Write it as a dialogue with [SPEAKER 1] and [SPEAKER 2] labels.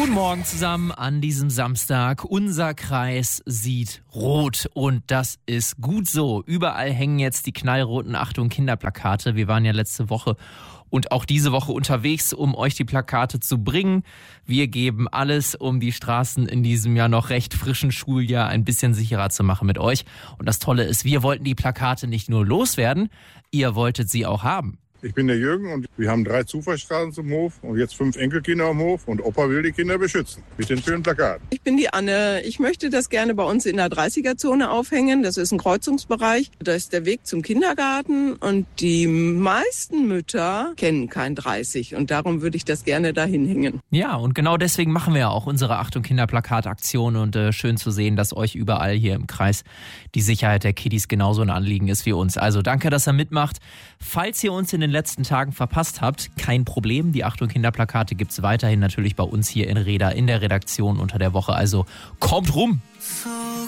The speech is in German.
[SPEAKER 1] Guten Morgen zusammen an diesem Samstag. Unser Kreis sieht rot und das ist gut so. Überall hängen jetzt die knallroten Achtung Kinderplakate. Wir waren ja letzte Woche und auch diese Woche unterwegs, um euch die Plakate zu bringen. Wir geben alles, um die Straßen in diesem ja noch recht frischen Schuljahr ein bisschen sicherer zu machen mit euch. Und das Tolle ist, wir wollten die Plakate nicht nur loswerden, ihr wolltet sie auch haben.
[SPEAKER 2] Ich bin der Jürgen und wir haben 3 Zufallsstraßen zum Hof und jetzt 5 Enkelkinder am Hof und Opa will die Kinder beschützen mit den schönen Plakaten.
[SPEAKER 3] Ich bin die Anne. Ich möchte das gerne bei uns in der 30er-Zone aufhängen. Das ist ein Kreuzungsbereich. Da ist der Weg zum Kindergarten und die meisten Mütter kennen kein 30 und darum würde ich das gerne dahin hängen.
[SPEAKER 1] Ja, und genau deswegen machen wir ja auch unsere Achtung Kinderplakataktion und schön zu sehen, dass euch überall hier im Kreis die Sicherheit der Kiddies genauso ein Anliegen ist wie uns. Also danke, dass ihr mitmacht. Falls ihr uns in den letzten Tagen verpasst habt, kein Problem. Die Achtung Kinderplakate gibt's weiterhin natürlich bei uns hier in Reda in der Redaktion unter der Woche. Also kommt rum!
[SPEAKER 4] So